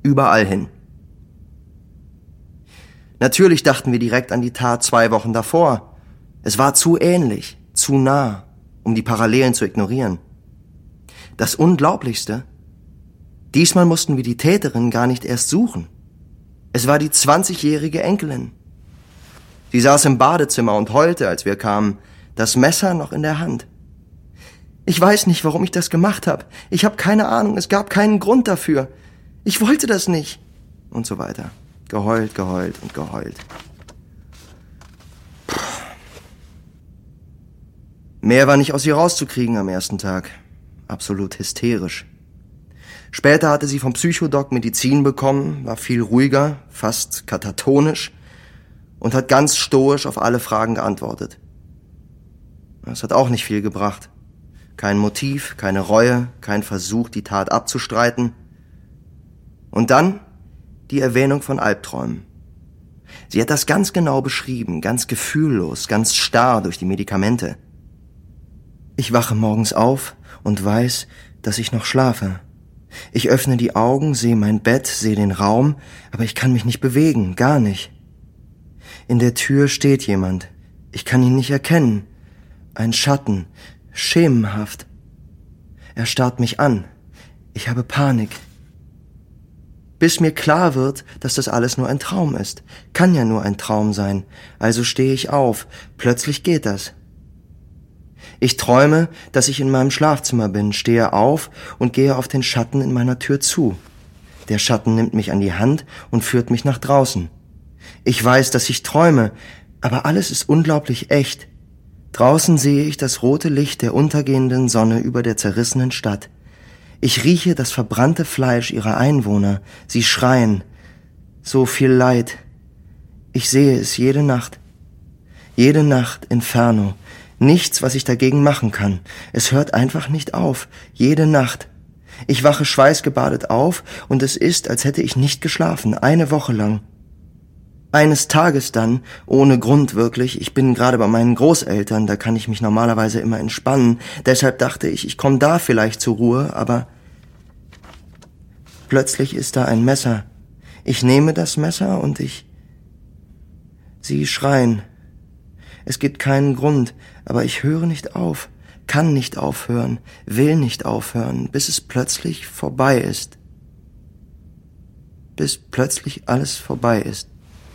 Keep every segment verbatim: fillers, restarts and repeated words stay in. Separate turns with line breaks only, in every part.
überall hin. Natürlich dachten wir direkt an die Tat zwei Wochen davor. Es war zu ähnlich, zu nah, um die Parallelen zu ignorieren. Das Unglaublichste: Diesmal mussten wir die Täterin gar nicht erst suchen. Es war die zwanzigjährige Enkelin. Sie saß im Badezimmer und heulte, als wir kamen, das Messer noch in der Hand. Ich weiß nicht, warum ich das gemacht habe. Ich habe keine Ahnung, es gab keinen Grund dafür. Ich wollte das nicht. Und so weiter. Geheult, geheult und geheult. Puh. Mehr war nicht aus ihr rauszukriegen am ersten Tag. Absolut hysterisch. Später hatte sie vom Psychodoc Medizin bekommen, war viel ruhiger, fast katatonisch und hat ganz stoisch auf alle Fragen geantwortet. Das hat auch nicht viel gebracht. Kein Motiv, keine Reue, kein Versuch, die Tat abzustreiten. Und dann die Erwähnung von Albträumen. Sie hat das ganz genau beschrieben, ganz gefühllos, ganz starr durch die Medikamente. Ich wache morgens auf und weiß, dass ich noch schlafe. Ich öffne die Augen, sehe mein Bett, sehe den Raum, aber ich kann mich nicht bewegen, gar nicht. In der Tür steht jemand. Ich kann ihn nicht erkennen. Ein Schatten, schemenhaft. Er starrt mich an. Ich habe Panik. Bis mir klar wird, dass das alles nur ein Traum ist. Kann ja nur ein Traum sein. Also stehe ich auf. Plötzlich geht das. Ich träume, dass ich in meinem Schlafzimmer bin, stehe auf und gehe auf den Schatten in meiner Tür zu. Der Schatten nimmt mich an die Hand und führt mich nach draußen. Ich weiß, dass ich träume, aber alles ist unglaublich echt. Draußen sehe ich das rote Licht der untergehenden Sonne über der zerrissenen Stadt. Ich rieche das verbrannte Fleisch ihrer Einwohner. Sie schreien. So viel Leid. Ich sehe es jede Nacht. Jede Nacht Inferno. Nichts, was ich dagegen machen kann. Es hört einfach nicht auf. Jede Nacht. Ich wache schweißgebadet auf und es ist, als hätte ich nicht geschlafen. Eine Woche lang. Eines Tages dann, ohne Grund wirklich, ich bin gerade bei meinen Großeltern, da kann ich mich normalerweise immer entspannen, deshalb dachte ich, ich komme da vielleicht zur Ruhe, aber plötzlich ist da ein Messer. Ich nehme das Messer und ich... Sie schreien. Es gibt keinen Grund, aber ich höre nicht auf, kann nicht aufhören, will nicht aufhören, bis es plötzlich vorbei ist. Bis plötzlich alles vorbei ist.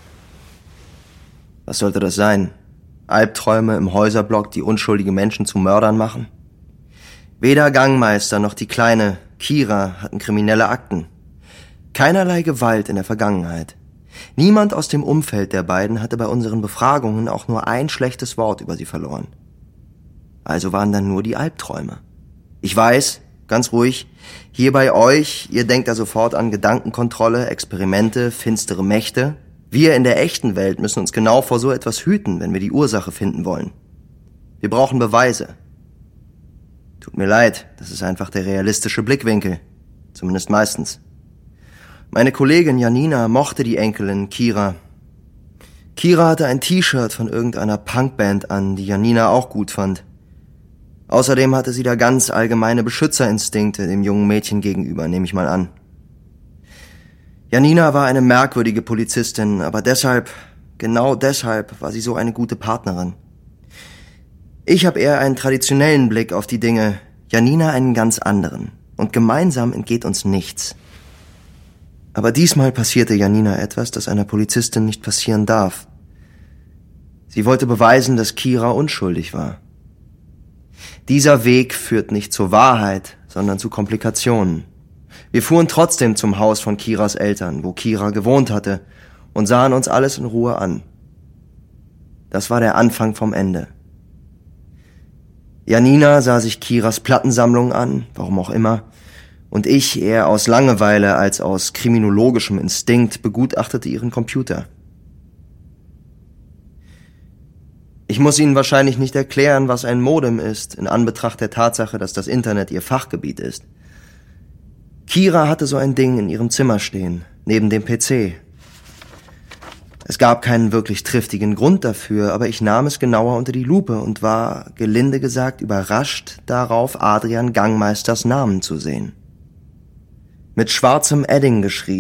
Was sollte das sein? Albträume im Häuserblock, die unschuldige Menschen zu Mördern machen? Weder Gangmeister noch die kleine Kira hatten kriminelle Akten. Keinerlei Gewalt in der Vergangenheit. Niemand aus dem Umfeld der beiden hatte bei unseren Befragungen auch nur ein schlechtes Wort über sie verloren. Also waren dann nur die Albträume. Ich weiß, ganz ruhig, hier bei euch, ihr denkt da sofort an Gedankenkontrolle, Experimente, finstere Mächte. Wir in der echten Welt müssen uns genau vor so etwas hüten, wenn wir die Ursache finden wollen. Wir brauchen Beweise. Tut mir leid, das ist einfach der realistische Blickwinkel. Zumindest meistens. Meine Kollegin Janina mochte die Enkelin Kira. Kira hatte ein T-Shirt von irgendeiner Punkband an, die Janina auch gut fand. Außerdem hatte sie da ganz allgemeine Beschützerinstinkte dem jungen Mädchen gegenüber, nehme ich mal an. Janina war eine merkwürdige Polizistin, aber deshalb, genau deshalb, war sie so eine gute Partnerin. Ich habe eher einen traditionellen Blick auf die Dinge, Janina einen ganz anderen. Und gemeinsam entgeht uns nichts. Aber diesmal passierte Janina etwas, das einer Polizistin nicht passieren darf. Sie wollte beweisen, dass Kira unschuldig war. Dieser Weg führt nicht zur Wahrheit, sondern zu Komplikationen. Wir fuhren trotzdem zum Haus von Kiras Eltern, wo Kira gewohnt hatte, und sahen uns alles in Ruhe an. Das war der Anfang vom Ende. Janina sah sich Kiras Plattensammlung an, warum auch immer, und ich, eher aus Langeweile als aus kriminologischem Instinkt, begutachtete ihren Computer. Ich muss Ihnen wahrscheinlich nicht erklären, was ein Modem ist, in Anbetracht der Tatsache, dass das Internet ihr Fachgebiet ist. Kira hatte so ein Ding in ihrem Zimmer stehen, neben dem P C. Es gab keinen wirklich triftigen Grund dafür, aber ich nahm es genauer unter die Lupe und war, gelinde gesagt, überrascht darauf, Adrian Gangmeisters Namen zu sehen. Mit schwarzem Edding geschrieben.